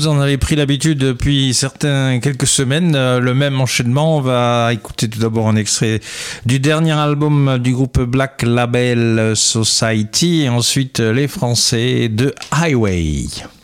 vous en avez pris l'habitude depuis quelques semaines. Le même enchaînement. On va écouter tout d'abord un extrait du dernier album du groupe Black Label Society et ensuite les Français de Highway.